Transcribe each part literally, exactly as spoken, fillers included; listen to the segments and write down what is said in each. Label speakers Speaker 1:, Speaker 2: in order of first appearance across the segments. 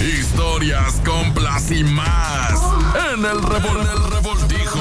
Speaker 1: Historias, complas y más en el, revol- el revoltijo.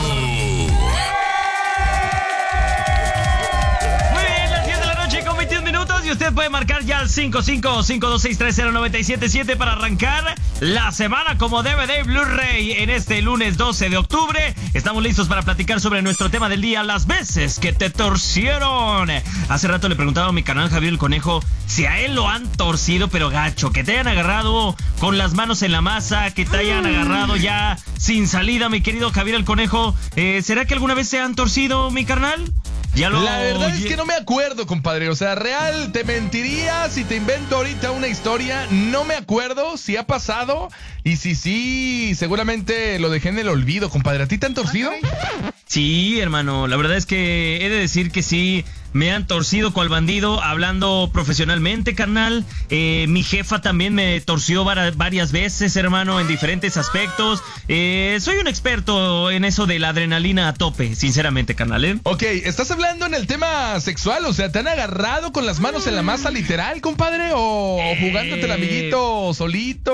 Speaker 2: Muy bien, las diez de la noche con veintiún minutos y usted puede marcar ya al cinco cinco cinco dos seis tres cero nueve siete siete para arrancar la semana como D V D Blu-ray en este lunes doce de octubre. Estamos listos para platicar sobre nuestro tema del día, las veces que te torcieron. Hace rato le preguntaba a mi canal Javier el Conejo si a él lo han torcido, pero gacho, que te hayan agarrado con las manos en la masa, que te hayan agarrado ya sin salida, mi querido Javier el Conejo. Eh, ¿Será que alguna vez se han torcido, mi carnal? Ya lo...
Speaker 3: La verdad es que no me acuerdo, compadre. O sea, real, te mentiría si te invento ahorita una historia. No me acuerdo si ha pasado. Y si sí, seguramente lo dejé en el olvido, compadre. ¿A ti te han torcido?
Speaker 2: Sí, hermano. La verdad es que he de decir que sí. Me han torcido cual bandido, hablando profesionalmente, carnal. Eh, mi jefa también me torció var- varias veces, hermano, en diferentes aspectos. Eh, soy un experto en eso de la adrenalina a tope, sinceramente, carnal, ¿eh?
Speaker 3: Ok, ¿estás hablando en el tema sexual? O sea, ¿te han agarrado con las manos en la masa literal, compadre? ¿O
Speaker 2: Eh...
Speaker 3: jugándote el amiguito solito?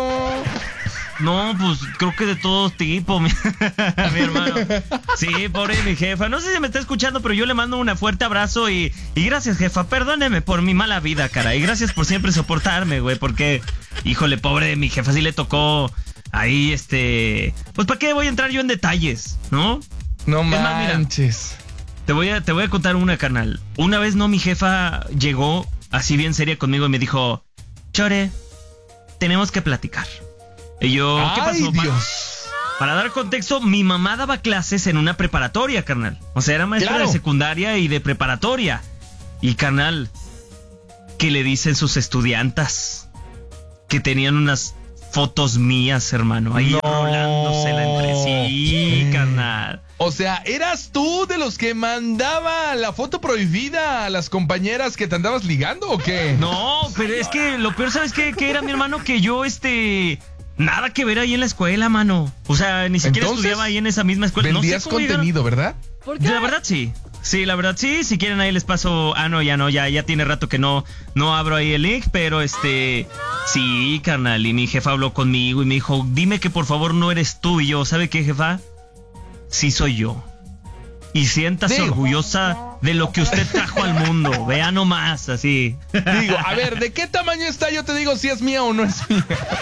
Speaker 2: No, pues creo que de todo tipo, mi, mi hermano. Sí, pobre mi jefa. No sé si me está escuchando, pero yo le mando un fuerte abrazo y, y gracias, jefa. Perdóneme por mi mala vida, cara. Y gracias por siempre soportarme, güey. Porque, híjole, pobre de mi jefa, sí le tocó ahí, este... Pues, ¿para qué voy a entrar yo en detalles, no?
Speaker 3: No
Speaker 2: Es más, mira,
Speaker 3: manches.
Speaker 2: te voy a, te voy a contar una, carnal. Una vez, no, mi jefa llegó así bien seria conmigo y me dijo: Chore, tenemos que platicar. Y yo, ¿qué
Speaker 3: ¡Ay,
Speaker 2: pasó,
Speaker 3: Dios!
Speaker 2: Para dar contexto, mi mamá daba clases en una preparatoria, carnal. O sea, era maestra
Speaker 3: Claro.
Speaker 2: de secundaria y de preparatoria. Y, carnal, que le dicen sus estudiantas que tenían unas fotos mías, hermano, ahí
Speaker 3: No.
Speaker 2: rolándosela entre sí, carnal.
Speaker 3: O sea, ¿eras tú de los que mandaba la foto prohibida a las compañeras que te andabas ligando o qué?
Speaker 2: No, pero es que lo peor, ¿sabes qué? Que era, mi hermano, que yo, este... Nada que ver ahí en la escuela, mano. O sea, ni siquiera
Speaker 3: Entonces,
Speaker 2: estudiaba ahí en esa misma escuela. No sé
Speaker 3: vendías
Speaker 2: cómo llegaron.
Speaker 3: contenido, ¿verdad?
Speaker 4: ¿Por qué?
Speaker 2: La verdad sí. Sí, la verdad sí. Si quieren ahí les paso. Ah, no, ya no, ya, ya tiene rato que no, no abro ahí el link, pero este. Sí, carnal. Y mi jefa habló conmigo y me dijo: dime que por favor no eres tú. Y yo, ¿sabe qué, jefa? Sí soy yo. Y siéntase
Speaker 3: Digo.
Speaker 2: orgullosa de lo que usted trajo al mundo. Vea nomás, así.
Speaker 3: Digo, a ver, ¿de qué tamaño está? Yo te digo si es mía o no es mía.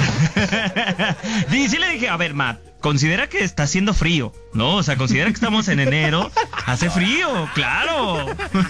Speaker 2: Y sí le dije: a ver, Matt, considera que está haciendo frío, ¿no? O sea, considera que estamos en enero. Hace frío, claro.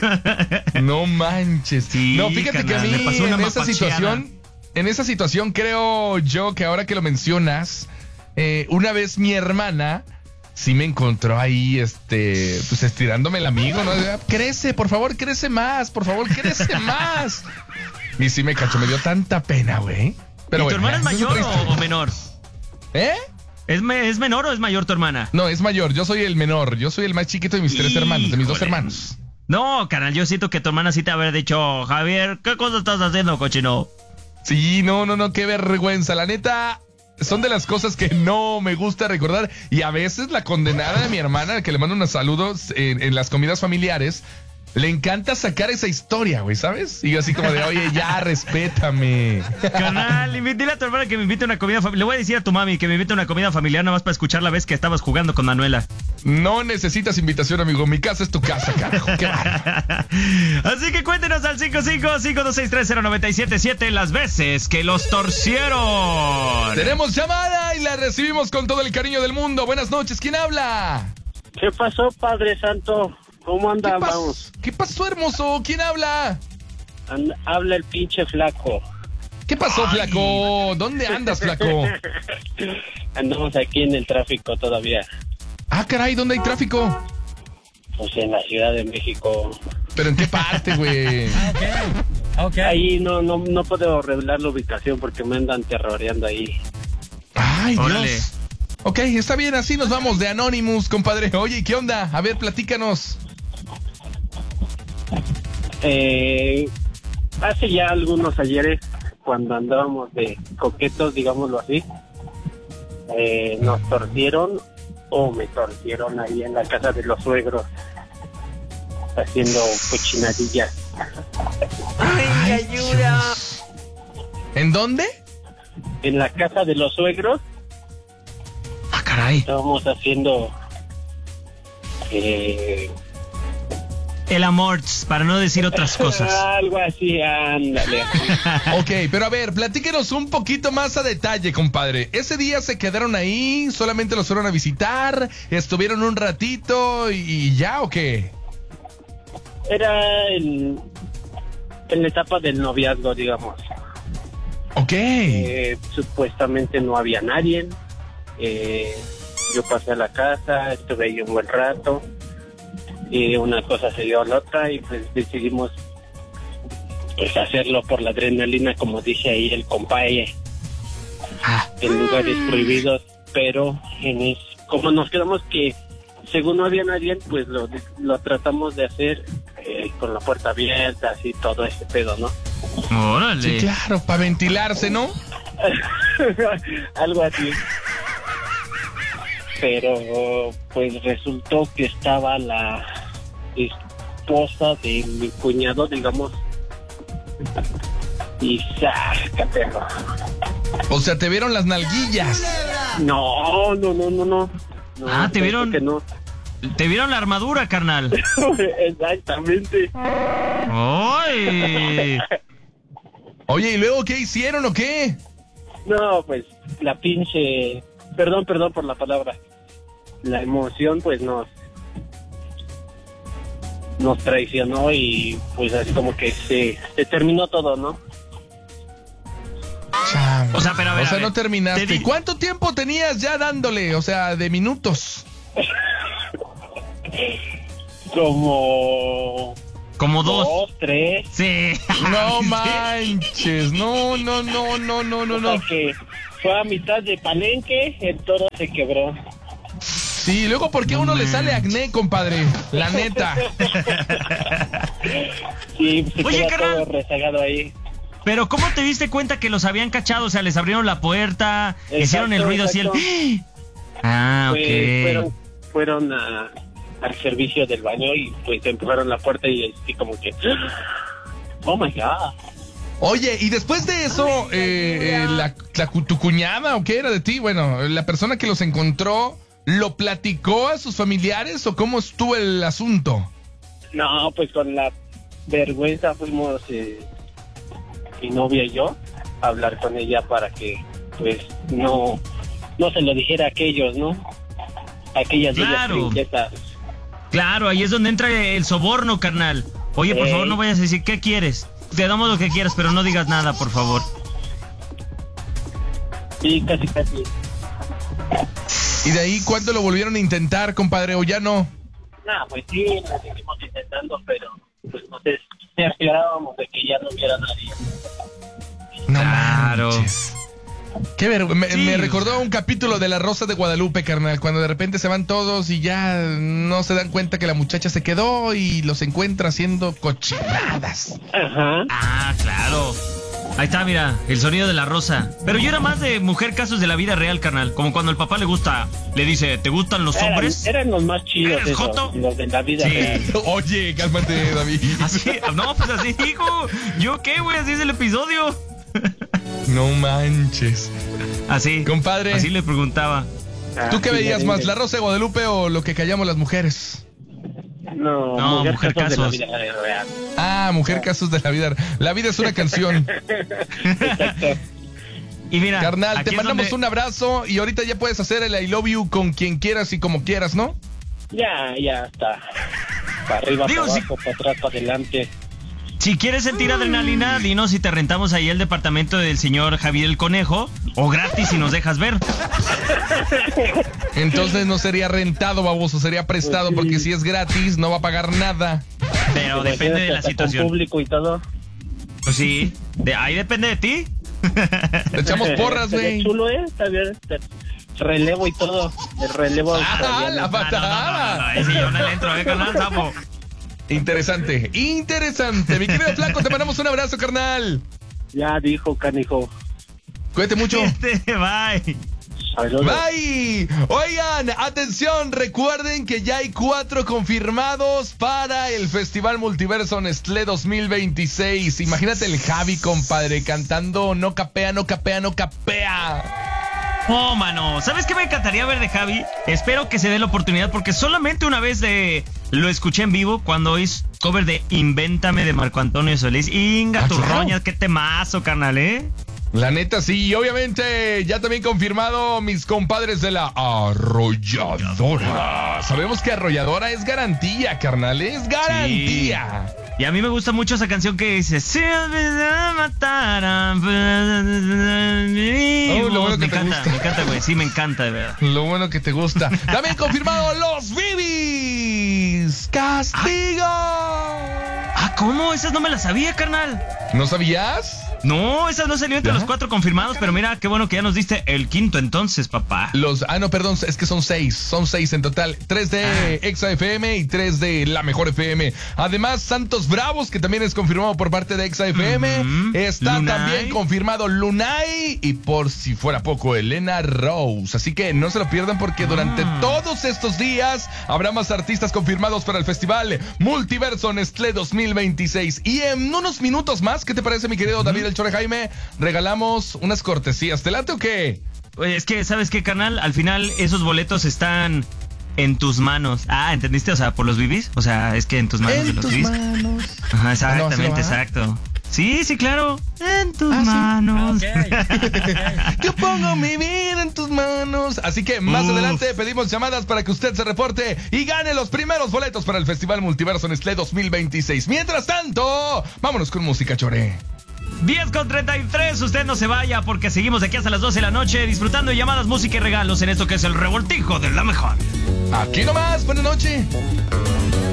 Speaker 3: No manches.
Speaker 2: Sí,
Speaker 3: no, fíjate que a
Speaker 2: carnal,
Speaker 3: mí
Speaker 2: me pasó una
Speaker 3: en esa
Speaker 2: mapacheada.
Speaker 3: situación, en esa situación creo yo que ahora que lo mencionas, eh, una vez mi hermana sí me encontró ahí, este, pues estirándome el amigo, ¿no? Crece, por favor, crece más, por favor, crece más. Y sí me cachó, me dio tanta pena, güey. Pero
Speaker 2: ¿Y tu
Speaker 3: bueno,
Speaker 2: hermana es
Speaker 3: esa
Speaker 2: mayor
Speaker 3: otra
Speaker 2: o,
Speaker 3: historia.
Speaker 2: o menor?
Speaker 3: ¿Eh?
Speaker 2: ¿Es, me, ¿Es menor o es mayor tu hermana?
Speaker 3: No, es mayor, yo soy el menor, yo soy el más chiquito de mis tres
Speaker 2: Híjole.
Speaker 3: hermanos, de mis dos hermanos.
Speaker 2: No, canal, yo siento que tu hermana sí te haber dicho: Javier, ¿qué cosa estás haciendo, cochino?
Speaker 3: Sí, no, no, no, qué vergüenza. La neta, son de las cosas que no me gusta recordar. Y a veces la condenada de mi hermana, que le mando unos saludos en, en las comidas familiares, le encanta sacar esa historia, güey, ¿sabes? Y yo así como de, oye, ya, respétame.
Speaker 2: Canal, invítale a tu hermana que me invite a una comida familiar. Le voy a decir a tu mami que me invite a una comida familiar nada más para escuchar la vez que estabas jugando con Manuela.
Speaker 3: No necesitas invitación, amigo. Mi casa es tu casa, carajo. Qué bárbaro.
Speaker 2: Así que cuéntenos al cinco cinco cinco dos seis tres cero nueve siete siete las veces que los torcieron.
Speaker 3: Tenemos llamada y la recibimos con todo el cariño del mundo. Buenas noches, ¿quién habla?
Speaker 5: ¿Qué pasó, Padre Santo? ¿Cómo
Speaker 3: ¿Qué,
Speaker 5: anda?
Speaker 3: pas-
Speaker 5: Vamos.
Speaker 3: ¿Qué pasó, hermoso? ¿Quién habla?
Speaker 5: And- habla el pinche flaco.
Speaker 3: ¿Qué pasó,
Speaker 2: Ay.
Speaker 3: flaco? ¿Dónde andas, flaco?
Speaker 5: Andamos aquí en el tráfico todavía.
Speaker 3: Ah, caray, ¿dónde hay tráfico?
Speaker 5: Pues en la Ciudad de México.
Speaker 3: ¿Pero en qué parte, güey?
Speaker 5: Ahí no, no, no puedo revelar la ubicación porque me andan terroreando ahí.
Speaker 3: Ay,
Speaker 2: Órale.
Speaker 3: Dios. Ok, está bien, así nos vamos de Anonymous, compadre. Oye, ¿qué onda? A ver, platícanos.
Speaker 5: Eh, hace ya algunos ayeres, cuando andábamos de coquetos, digámoslo así, eh, nos torcieron o me torcieron ahí en la casa de los suegros, haciendo cochinadillas.
Speaker 4: ¡Ay, ayuda!
Speaker 3: ¿En dónde?
Speaker 5: en la casa de los suegros.
Speaker 2: Ah, caray.
Speaker 5: Estábamos haciendo eh,
Speaker 2: El amor, para no decir otras cosas.
Speaker 5: algo así, ándale.
Speaker 3: Ok, pero a ver, platíquenos un poquito más a detalle, compadre. ¿Ese día se quedaron ahí? ¿Solamente los fueron a visitar? ¿Estuvieron un ratito y ya o qué?
Speaker 5: Era en, en la etapa del noviazgo, digamos.
Speaker 3: Ok.
Speaker 5: Eh, supuestamente no había nadie. Eh, yo pasé a la casa, estuve ahí un buen rato. Y una cosa se dio a la otra y pues decidimos pues hacerlo por la adrenalina, como dice ahí el compadre,
Speaker 2: Ah,
Speaker 5: en lugares prohibidos, pero en es, como nos quedamos que según no había nadie, pues lo, lo tratamos de hacer eh, con la puerta abierta, así todo ese pedo, ¿no?
Speaker 2: órale.
Speaker 3: Sí, claro, para ventilarse, ¿no?
Speaker 5: Algo así. Pero pues resultó que estaba la esposa de mi cuñado, digamos, y saca, perro.
Speaker 3: O sea, te vieron las nalguillas.
Speaker 5: No, no, no, no, no. No,
Speaker 2: Ah, ¿te vieron?
Speaker 5: que no.
Speaker 2: Te vieron la armadura, carnal.
Speaker 5: Exactamente.
Speaker 2: ¡Ay!
Speaker 3: Oye, ¿y luego qué hicieron o qué?
Speaker 5: No, pues la pinche, perdón, perdón por la palabra, la emoción pues nos nos traicionó y pues así como que se, se terminó todo, ¿no?
Speaker 3: Chamo.
Speaker 2: O sea, pero a ver,
Speaker 3: O sea,
Speaker 2: a ver,
Speaker 3: no terminaste.
Speaker 2: te di-
Speaker 3: ¿Cuánto tiempo tenías ya dándole? O sea, de minutos.
Speaker 5: Como
Speaker 2: Como dos.
Speaker 5: dos, tres.
Speaker 2: Sí.
Speaker 3: No
Speaker 2: Sí.
Speaker 3: manches. No, no, no, no, no, no,
Speaker 5: O
Speaker 3: no.
Speaker 5: sea que fue a mitad de Palenque, el toro se quebró.
Speaker 3: Sí, luego, ¿por qué a uno le sale acné, compadre? La neta.
Speaker 5: Sí, se
Speaker 2: Oye,
Speaker 5: queda
Speaker 2: carnal.
Speaker 5: todo rezagado ahí.
Speaker 2: Pero ¿cómo te diste cuenta que los habían cachado? O sea, les abrieron la puerta,
Speaker 5: Exacto,
Speaker 2: hicieron el ruido así el...
Speaker 5: exacto.
Speaker 2: Ah,
Speaker 5: Pues,
Speaker 2: ok.
Speaker 5: fueron fueron a, al servicio del baño y pues empujaron la puerta y así como que oh my god.
Speaker 3: Oye, y después de eso, eh, eh, la, la cu- tu cuñada o qué era de ti, bueno, la persona que los encontró, ¿lo platicó a sus familiares o cómo estuvo el asunto?
Speaker 5: No, pues con la vergüenza fuimos eh, mi novia y yo a hablar con ella para que pues no no se lo dijera a aquellos, ¿no? Aquellas bellas
Speaker 2: Claro.
Speaker 5: princesas.
Speaker 2: Claro, ahí es donde entra el soborno, carnal. Oye, por
Speaker 5: Ey.
Speaker 2: favor, no vayas a decir qué quieres. Te damos lo que quieras, pero no digas nada, por favor.
Speaker 5: Sí, casi casi.
Speaker 3: ¿Y de ahí cuándo lo volvieron a intentar, compadre, o ya no?
Speaker 5: Nah, pues sí, lo seguimos intentando, pero pues nos cerciorábamos de que ya no hubiera nadie.
Speaker 3: No
Speaker 2: Claro.
Speaker 3: manches. Qué ver, me,
Speaker 2: Sí.
Speaker 3: me recordó un capítulo de La Rosa de Guadalupe, carnal, cuando de repente se van todos y ya no se dan cuenta que la muchacha se quedó y los encuentra haciendo cochinadas.
Speaker 5: Ajá.
Speaker 2: Ah, claro. Ahí está, mira, el sonido de la rosa. Pero yo era más de mujer casos de la vida real, carnal. Como cuando el papá le gusta, le dice, ¿te gustan los
Speaker 5: Eran,
Speaker 2: hombres?
Speaker 5: eran los más chidos
Speaker 2: ¿Eres
Speaker 5: esos,
Speaker 2: joto?
Speaker 5: los de la vida
Speaker 2: Sí.
Speaker 5: real.
Speaker 3: Oye, cálmate, David.
Speaker 2: Así, no, pues así dijo. ¿Yo qué, güey? Así es el episodio.
Speaker 3: No manches.
Speaker 2: Así.
Speaker 3: Compadre.
Speaker 2: Así le preguntaba.
Speaker 3: ¿Tú qué
Speaker 5: Ah, sí,
Speaker 3: veías
Speaker 5: ya
Speaker 3: más,
Speaker 5: dije.
Speaker 3: La Rosa de Guadalupe o lo que callamos las mujeres?
Speaker 5: No,
Speaker 2: No,
Speaker 5: mujer,
Speaker 2: mujer
Speaker 5: casos de la
Speaker 2: casos.
Speaker 5: vida real.
Speaker 3: Ah, Mujer Casos de la Vida. La vida es una canción.
Speaker 5: Exacto.
Speaker 2: Y mira,
Speaker 3: Carnal,
Speaker 2: aquí
Speaker 3: te
Speaker 2: es
Speaker 3: mandamos
Speaker 2: donde-
Speaker 3: un abrazo y ahorita ya puedes hacer el I love you con quien quieras y como quieras, ¿no?
Speaker 5: Ya, ya está. Para arriba,
Speaker 2: Digo,
Speaker 5: para
Speaker 2: sí.
Speaker 5: abajo, para atrás, para adelante.
Speaker 2: Si quieres sentir adrenalina, dinos si te rentamos ahí el departamento del señor Javier el Conejo, o gratis si nos dejas ver.
Speaker 3: Entonces no sería rentado, baboso, sería prestado,
Speaker 5: Pues sí.
Speaker 3: porque si es gratis no va a pagar nada.
Speaker 2: Pero
Speaker 5: Imagínate
Speaker 2: depende de la
Speaker 5: hasta con
Speaker 2: situación.
Speaker 5: público y todo.
Speaker 2: Pues sí, de, ahí depende de ti.
Speaker 3: Le echamos porras,
Speaker 5: Sería
Speaker 3: güey.
Speaker 5: chulo, ¿eh? Está bien. Relevo y todo. El relevo.
Speaker 3: Ah,
Speaker 5: australiano.
Speaker 3: la
Speaker 2: Ah, no, no, no, no, no, ahí sí yo no le entro, eh, carnal, sapo.
Speaker 3: Interesante, interesante. Mi querido Flaco, te mandamos un abrazo, carnal.
Speaker 5: Ya dijo, canijo.
Speaker 3: Cuídate mucho.
Speaker 2: Este, bye.
Speaker 5: Saludos.
Speaker 3: Bye. Oigan, atención, recuerden que ya hay cuatro confirmados para el Festival Multiverso Nestlé dos mil veintiséis. Imagínate el Javi, compadre, cantando No capea, no capea, no capea.
Speaker 2: Oh, mano, ¿sabes qué me encantaría ver de Javi? Espero que se dé la oportunidad porque solamente una vez de lo escuché en vivo cuando hizo cover de Invéntame de Marco Antonio Solís. Inga,
Speaker 3: Ah,
Speaker 2: tus
Speaker 3: claro.
Speaker 2: roñas, qué temazo, carnal, ¿eh?
Speaker 3: La neta, sí. Y obviamente ya también confirmado mis compadres de la Arrolladora. Sabemos que Arrolladora es garantía, carnal. Es garantía.
Speaker 2: Sí. Y a mí me gusta mucho esa canción que dice Si me mataran.
Speaker 3: Oh, lo bueno que
Speaker 2: me
Speaker 3: te
Speaker 2: encanta,
Speaker 3: gusta.
Speaker 2: me encanta, güey. Sí, me encanta, de verdad.
Speaker 3: Lo bueno que te gusta. También confirmado los Bibis. ¡Castigo!
Speaker 2: Ah, ¿cómo? Esas no me las sabía, carnal.
Speaker 3: ¿No sabías?
Speaker 2: No, esas no salió entre
Speaker 3: ¿Ya?
Speaker 2: los cuatro confirmados, pero mira, qué bueno que ya nos diste el quinto entonces, papá.
Speaker 3: Los, ah, no, perdón, es que son seis. Son seis en total. Tres de
Speaker 2: Ah.
Speaker 3: Exa F M y tres de La Mejor F M. Además, Santos Bravos, que también es confirmado por parte de Exa F M.
Speaker 2: Ujú.
Speaker 3: Está
Speaker 2: Lunay.
Speaker 3: también confirmado Lunay. Y por si fuera poco, Elena Rose. Así que no se lo pierdan porque durante
Speaker 2: Ah.
Speaker 3: todos estos días habrá más artistas confirmados para el Festival Multiverso Nestlé dos mil veintiséis. Y en unos minutos más, ¿qué te parece, mi querido David El Chore Jaime? Regalamos unas cortesías. ¿Te late o qué?
Speaker 2: Oye, es que, ¿sabes qué, carnal? Al final, esos boletos están en tus manos. Ah, ¿entendiste? O sea, por los bibis. O sea, es que en tus manos de los bibis.
Speaker 3: manos.
Speaker 2: Ajá,
Speaker 3: Ah,
Speaker 2: exactamente,
Speaker 3: no, ¿sí lo va?
Speaker 2: exacto. Sí, sí, claro. En tus
Speaker 3: Ah, sí.
Speaker 2: manos.
Speaker 3: Yo pongo mi vida en tus manos. Así que más
Speaker 2: Uf.
Speaker 3: adelante pedimos llamadas para que usted se reporte y gane los primeros boletos para el Festival Multiverso Nestlé dos mil veintiséis. Mientras tanto, vámonos con música, Chore.
Speaker 2: diez con treinta y tres, usted no se vaya porque seguimos de aquí hasta las doce de la noche disfrutando de llamadas, música y regalos en esto que es el revoltijo de La Mejor.
Speaker 3: Aquí nomás, buenas noches.